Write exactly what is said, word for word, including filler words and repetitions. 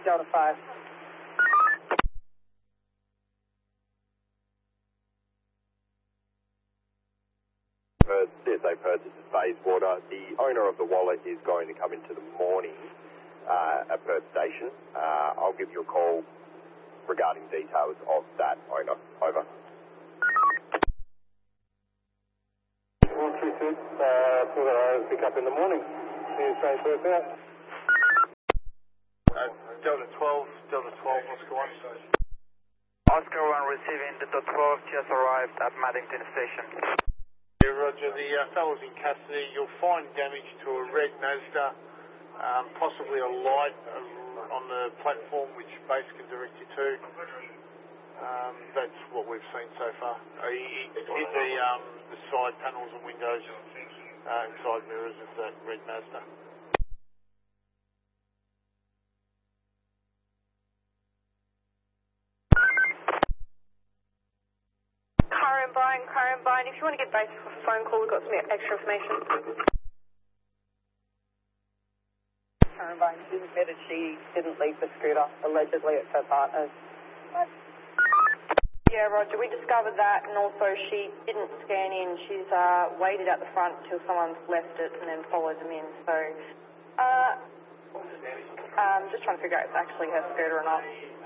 Delta five. Perth, C S A Perth, this is Bayswater. The owner of the wallet is going to come into the morning uh, at Perth Station. Uh, I'll give you a call regarding details of that owner. Over. one three six, uh, for the pick up in the morning. C S A Perth out. Uh, Delta twelve, Delta twelve, Oscar one. Oscar one receiving Delta twelve, just arrived at Maddington Station. Yeah, Roger, the uh, fellow's in custody. You'll find damage to a red Mazda, um, possibly a light uh, on the platform which base can direct you to. Um, that's what we've seen so far. Uh, he he hit the, um, the side panels and windows uh, and side mirrors of that red Mazda. Brian, Karen, Brian, if you want to get basic for a phone call, we've got some extra information. Karen, Brian, she admitted she didn't leave the scooter, allegedly it's her partner's. What? Yeah, Roger, we discovered that, and also she didn't scan in. She's uh, waited at the front till someone's left it and then followed them in. So, uh, um, just trying to figure out if it's actually her scooter or not.